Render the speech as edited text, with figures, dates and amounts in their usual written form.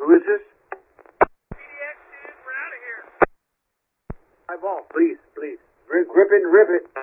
Who is this? PDX, dude, we're out of here. High ball, please, please. Grip it and rip it.